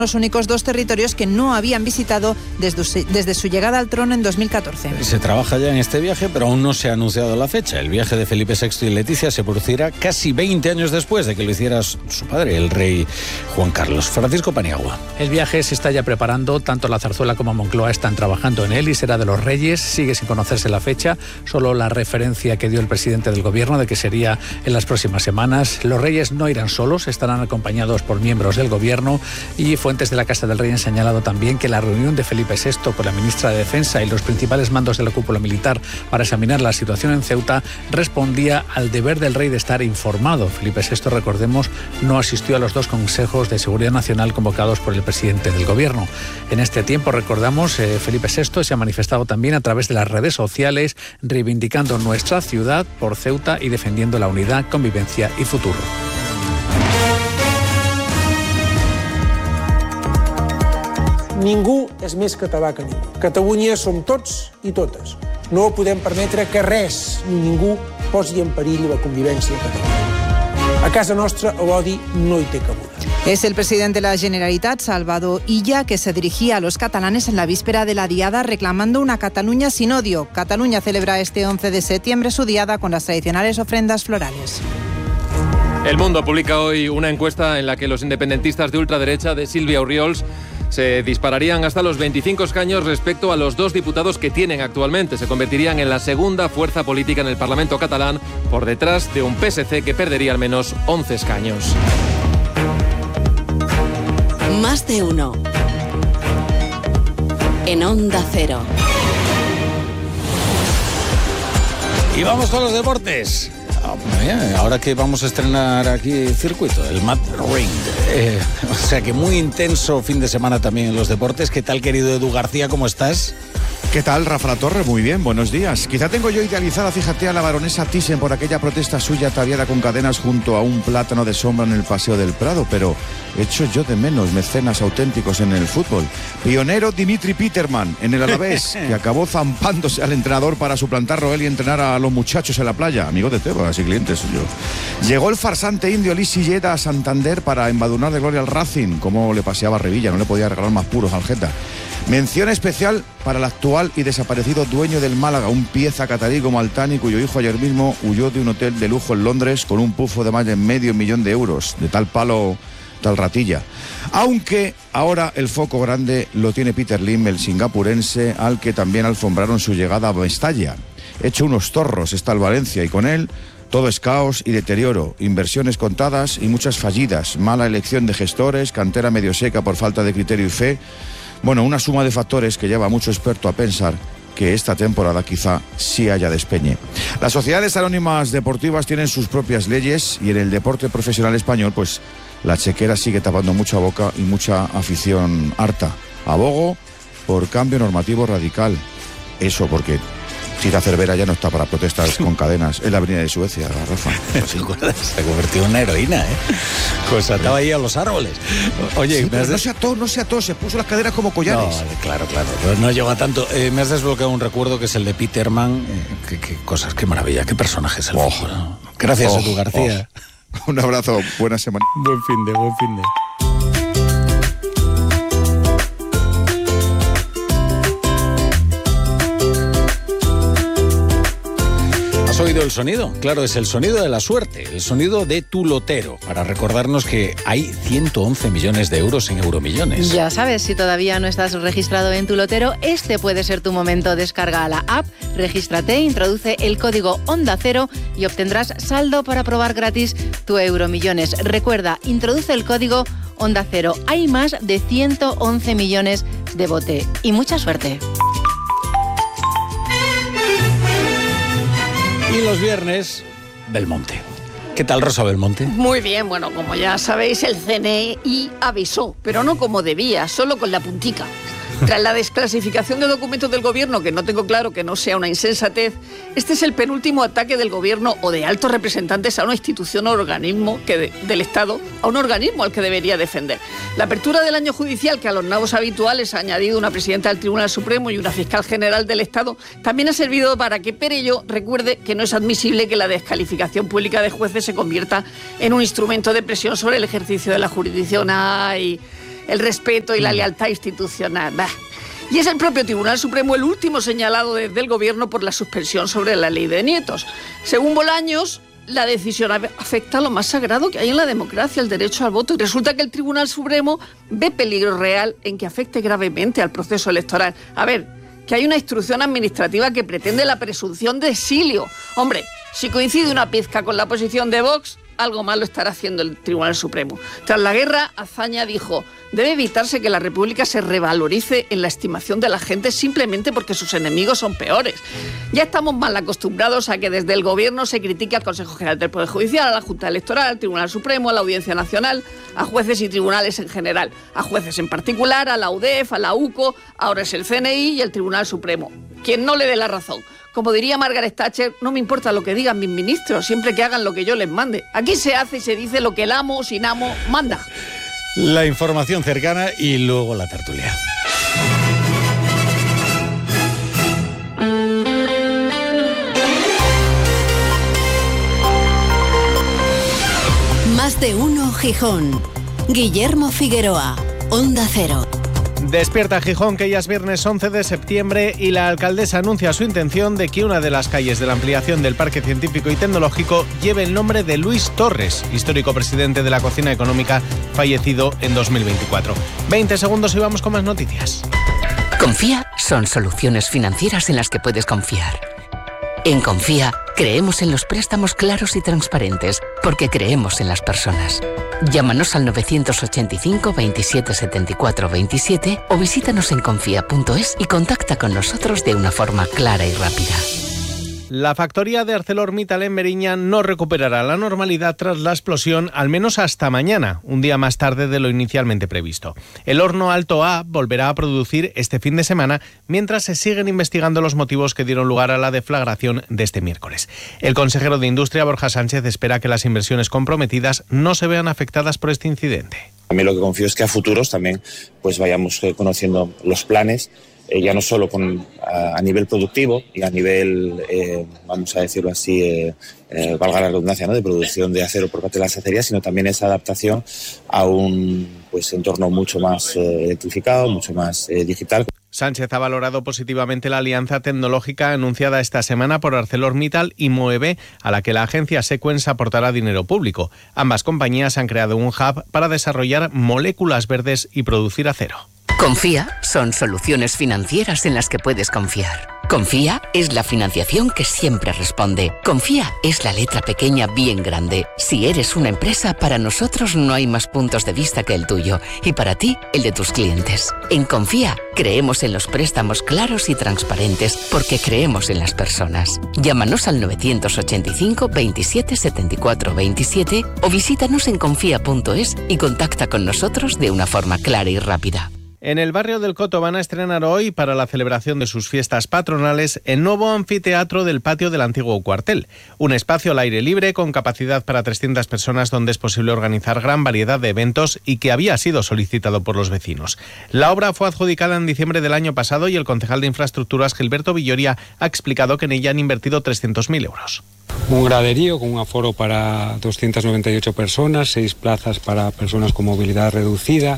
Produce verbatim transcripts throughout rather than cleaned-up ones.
los únicos dos territorios que no habían visitado desde su, desde su llegada al trono en dos mil catorce. Se trabaja ya en este viaje, pero aún no se ha anunciado la fecha. El viaje de Felipe sexto y Leticia se producirá casi veinte años después de que lo hiciera su padre, el rey Juan Carlos. Francisco Paniagua. El viaje se está ya preparando, tanto la Zarzuela como Moncloa están trabajando en él y será de los Reyes. Sigue sin conocerse la fecha, solo la referencia que dio el presidente del gobierno de que sería en las próximas semanas. Los Reyes no irán solos, estarán acompañados por miembros del gobierno y fue Fuentes de la Casa del Rey han señalado también que la reunión de Felipe sexto con la ministra de Defensa y los principales mandos de la cúpula militar para examinar la situación en Ceuta respondía al deber del rey de estar informado. Felipe sexto, recordemos, no asistió a los dos consejos de seguridad nacional convocados por el presidente del gobierno. En este tiempo, recordamos, eh, Felipe sexto se ha manifestado también a través de las redes sociales reivindicando nuestra ciudad por Ceuta y defendiendo la unidad, convivencia y futuro. Ningú és més català que ningú. Catalunya som tots i totes. No podem permetre que res ni ningú posi en perill la convivència a Catalunya. A casa nostra l'odi no hi té cabuda. Es el presidente de la Generalitat, Salvador Illa, que se dirigía a los catalanes en la víspera de la diada reclamando una Cataluña sin odio. Cataluña celebra este once de septiembre su diada con las tradicionales ofrendas florales. El Mundo publica hoy una encuesta en la que los independentistas de ultraderecha de Sílvia Orriols se dispararían hasta los veinticinco escaños respecto a los dos diputados que tienen actualmente. Se convertirían en la segunda fuerza política en el Parlamento catalán, por detrás de un P S C que perdería al menos once escaños. Más de uno. En Onda Cero. Y vamos con los deportes. Ahora que vamos a estrenar aquí circuito, el Mad Ring. Eh, o sea que muy intenso fin de semana también en los deportes. ¿Qué tal, querido Edu García? ¿Cómo estás? ¿Qué tal, Rafa La Torre? Muy bien, buenos días. Quizá tengo yo idealizada, fíjate, a la baronesa Thyssen por aquella protesta suya ataviada con cadenas junto a un plátano de sombra en el Paseo del Prado, pero echo yo de menos mecenas auténticos en el fútbol. Pionero Dimitri Peterman en el Alavés, que acabó zampándose al entrenador para suplantarlo él y entrenar a los muchachos en la playa, amigo de Tebas y cliente suyo. Llegó el farsante indio Lee Silleda a Santander para embadurnar de gloria al Racing, como le paseaba Revilla, no le podía regalar más puros al Geta. Mención especial para el actual y desaparecido dueño del Málaga, un pieza catarí como Altani, cuyo hijo ayer mismo huyó de un hotel de lujo en Londres con un pufo de más de medio millón de euros, de tal palo, tal ratilla. Aunque ahora el foco grande lo tiene Peter Lim, el singapurense, al que también alfombraron su llegada a Mestalla. Hecho unos torros está el Valencia y con él todo es caos y deterioro, inversiones contadas y muchas fallidas, mala elección de gestores, cantera medio seca por falta de criterio y fe. Bueno, una suma de factores que lleva a mucho experto a pensar que esta temporada quizá sí haya despeñe. Las sociedades anónimas deportivas tienen sus propias leyes y en el deporte profesional español, pues la chequera sigue tapando mucha boca y mucha afición harta. Abogo por cambio normativo radical. Eso porque Tita Cervera ya no está para protestas con cadenas en la avenida de Suecia, Rafa. ¿Te acuerdas? Se convirtió en una heroína, ¿eh? Pues ataba ahí a los árboles. Oye, sí, pero no se ató, no se ató, se puso las cadenas como collares. No, claro, claro, no, no llegó a tanto. Eh, me has desbloqueado un recuerdo que es el de Peterman. Eh, qué, qué cosas, qué maravilla, qué personaje es el oh. fútbol, ¿no? Gracias, oh, Edu García. Oh. Un abrazo, buena semana. Buen fin de, buen fin de. ¿Has oído el sonido? Claro, es el sonido de la suerte, el sonido de tu lotero, para recordarnos que hay ciento once millones de euros en Euromillones. Ya sabes, si todavía no estás registrado en tu lotero, este puede ser tu momento. Descarga la app, regístrate, introduce el código Onda Cero y obtendrás saldo para probar gratis tu Euromillones. Recuerda, introduce el código Onda Cero. Hay más de ciento once millones de bote. Y mucha suerte. Y los viernes, Belmonte. ¿Qué tal, Rosa Belmonte? Muy bien, bueno, como ya sabéis, el C N I avisó, pero no como debía, solo con la puntica. Tras la desclasificación de documentos del gobierno, que no tengo claro que no sea una insensatez, este es el penúltimo ataque del gobierno o de altos representantes a una institución o organismo que de, del Estado, a un organismo al que debería defender. La apertura del año judicial, que a los nabos habituales ha añadido una presidenta del Tribunal Supremo y una fiscal general del Estado, también ha servido para que Perelló recuerde que no es admisible que la descalificación pública de jueces se convierta en un instrumento de presión sobre el ejercicio de la jurisdicción. ¡Ay! el respeto y la lealtad institucional. Bah. Y es el propio Tribunal Supremo el último señalado desde el Gobierno por la suspensión sobre la ley de nietos. Según Bolaños, la decisión afecta a lo más sagrado que hay en la democracia, el derecho al voto, y resulta que el Tribunal Supremo ve peligro real en que afecte gravemente al proceso electoral. A ver, que hay una instrucción administrativa que pretende la presunción de exilio. Hombre, si coincide una pizca con la posición de Vox, algo malo estará haciendo el Tribunal Supremo. Tras la guerra, Azaña dijo: debe evitarse que la República se revalorice en la estimación de la gente simplemente porque sus enemigos son peores. Ya estamos mal acostumbrados a que desde el Gobierno se critique al Consejo General del Poder Judicial, a la Junta Electoral, al Tribunal Supremo, a la Audiencia Nacional, a jueces y tribunales en general, a jueces en particular, a la U D E F, a la U C O, ahora es el C N I y el Tribunal Supremo. Quien no le dé la razón. Como diría Margaret Thatcher, no me importa lo que digan mis ministros, siempre que hagan lo que yo les mande. Aquí se hace y se dice lo que el amo sin amo manda. La información cercana y luego la tertulia. Más de uno Gijón. Guillermo Figueroa, Onda Cero. Despierta Gijón, que ya es viernes once de septiembre y la alcaldesa anuncia su intención de que una de las calles de la ampliación del Parque Científico y Tecnológico lleve el nombre de Luis Torres, histórico presidente de la cocina económica, fallecido en dos mil veinticuatro. veinte segundos y vamos con más noticias. Confía son soluciones financieras en las que puedes confiar. En Confía, creemos en los préstamos claros y transparentes, porque creemos en las personas. Llámanos al novecientos ochenta y cinco, veintisiete, setenta y cuatro, veintisiete o visítanos en confía punto es y contacta con nosotros de una forma clara y rápida. La factoría de ArcelorMittal en Meriña no recuperará la normalidad tras la explosión, al menos hasta mañana, un día más tarde de lo inicialmente previsto. El horno Alto A volverá a producir este fin de semana, mientras se siguen investigando los motivos que dieron lugar a la deflagración de este miércoles. El consejero de Industria, Borja Sánchez, espera que las inversiones comprometidas no se vean afectadas por este incidente. A mí lo que confío es que a futuros también pues vayamos eh, conociendo los planes, eh, ya no solo con, a, a nivel productivo y a nivel, eh, vamos a decirlo así, eh, eh, valga la redundancia, ¿no?, de producción de acero por parte de las acerías, sino también esa adaptación a un pues entorno mucho más eh, electrificado, mucho más eh, digital. Sánchez ha valorado positivamente la alianza tecnológica anunciada esta semana por ArcelorMittal y Moeve, a la que la agencia Sequens aportará dinero público. Ambas compañías han creado un hub para desarrollar moléculas verdes y producir acero. Confía son soluciones financieras en las que puedes confiar. Confía es la financiación que siempre responde. Confía es la letra pequeña bien grande. Si eres una empresa, para nosotros no hay más puntos de vista que el tuyo y para ti, el de tus clientes. En Confía creemos en los préstamos claros y transparentes porque creemos en las personas. Llámanos al novecientos ochenta y cinco, veintisiete, setenta y cuatro, veintisiete o visítanos en confía punto es y contacta con nosotros de una forma clara y rápida. En el barrio del Coto van a estrenar hoy, para la celebración de sus fiestas patronales, el nuevo anfiteatro del patio del antiguo cuartel. Un espacio al aire libre con capacidad para trescientas personas donde es posible organizar gran variedad de eventos y que había sido solicitado por los vecinos. La obra fue adjudicada en diciembre del año pasado y el concejal de Infraestructuras, Gilberto Villoria, ha explicado que en ella han invertido trescientos mil euros. Un graderío con un aforo para doscientas noventa y ocho personas, seis plazas para personas con movilidad reducida.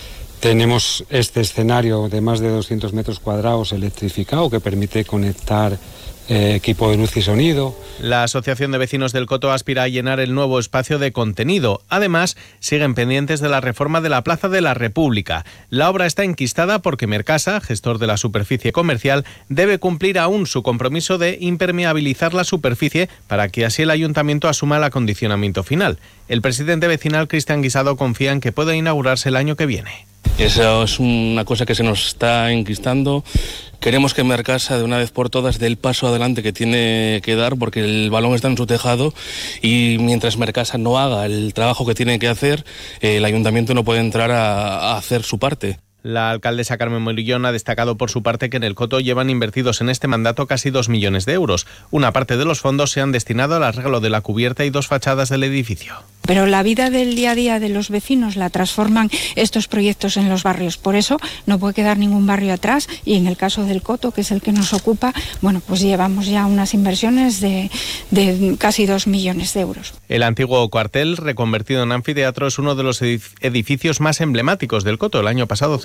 Tenemos este escenario de más de doscientos metros cuadrados electrificado que permite conectar eh, equipo de luz y sonido. La Asociación de Vecinos del Coto aspira a llenar el nuevo espacio de contenido. Además, siguen pendientes de la reforma de la Plaza de la República. La obra está enquistada porque Mercasa, gestor de la superficie comercial, debe cumplir aún su compromiso de impermeabilizar la superficie para que así el ayuntamiento asuma el acondicionamiento final. El presidente vecinal, Cristian Guisado, confía en que pueda inaugurarse el año que viene. Eso es una cosa que se nos está enquistando. Queremos que Mercasa de una vez por todas dé el paso adelante que tiene que dar, porque el balón está en su tejado y mientras Mercasa no haga el trabajo que tiene que hacer, el ayuntamiento no puede entrar a, a hacer su parte. La alcaldesa Carmen Morillón ha destacado por su parte que en el Coto llevan invertidos en este mandato casi dos millones de euros. Una parte de los fondos se han destinado al arreglo de la cubierta y dos fachadas del edificio. Pero la vida del día a día de los vecinos la transforman estos proyectos en los barrios. Por eso no puede quedar ningún barrio atrás y en el caso del Coto, que es el que nos ocupa, bueno, pues llevamos ya unas inversiones de, de casi dos millones de euros. El antiguo cuartel, reconvertido en anfiteatro, es uno de los edificios más emblemáticos del Coto. El año pasado